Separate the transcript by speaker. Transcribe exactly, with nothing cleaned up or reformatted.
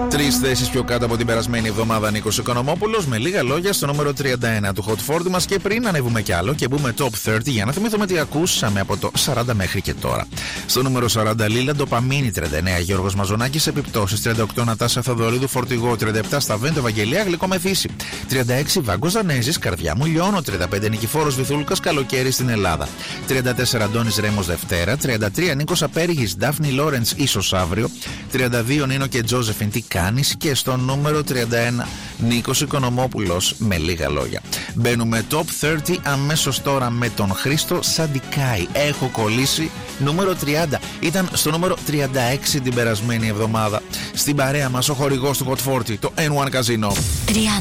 Speaker 1: Τρεις θέσεις πιο κάτω από την περασμένη εβδομάδα, Νίκος Οικονομόπουλος, με λίγα λόγια στο νούμερο τριάντα ένα του Hot φορτι μας. Και πριν ανέβουμε κι άλλο και μπούμε top τριάντα, για να θυμηθούμε τι ακούσαμε από το σαράντα μέχρι και τώρα. Στο νούμερο σαράντα, Λίλα Ντοπαμίνη, τριάντα εννέα Γιώργος Μαζονάκης, Επιπτώσεις, τριάντα οκτώ Νατάσα Θοδωρίδου, Φορτηγό, τριάντα επτά Σταβέντο Ευαγγελία, Γλυκό Μεθύσι, τριάντα έξι Βάγκος Δανέζης, Καρδιά μου λιώνω, τριάντα πέντε Νικηφόρος Βυθούλκας, Καλοκαίρι στην Ελλάδα, τριάντα τέσσερα Αντώνης Ρέμος Δευτέρα, τριάντα τρία Νίκος Απέργης, Ντάφνη Λόρεντς, ίσως αύριο, τριάντα δύο Νίνο και Τζόζεφιν, τι κάνεις, και στο νούμερο τριάντα ένα Νίκος Οικονομόπουλος, με λίγα λόγια. Μπαίνουμε top τριάντα αμέσως τώρα με τον Χρήστο Σαντικάη. Έχω κολλήσει νούμερο τριάντα. Ήταν στο νούμερο τριάντα έξι την περασμένη εβδομάδα. Στην παρέα μας ο χορηγός του Hot φορτι, το N one Casino.